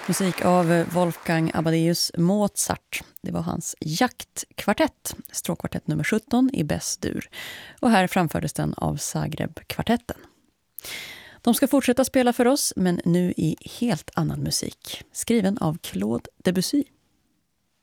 Musik av Wolfgang Amadeus Mozart. Det var hans jaktkvartett, stråkkvartett nummer 17 i Bess-dur. Och här framfördes den av Zagreb-kvartetten. De ska fortsätta spela för oss, men nu i helt annan musik. Skriven av Claude Debussy.